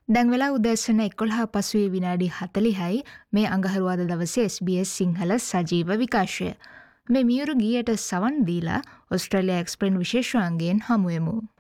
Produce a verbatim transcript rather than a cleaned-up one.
දැන් වෙලා උදෑසන එකොළහ පසුවේ විනාඩි හතළිහයි මේ අඟහරුවාද දවසේ එස් බී එස් සිංහල සජීව විකාශය. මේ මියුරු ගීයට සවන් දීලා ඔස්ට්‍රේලියා එක්ස්ප්‍රෙන් විශේෂාංගයෙන් හමුවෙමු.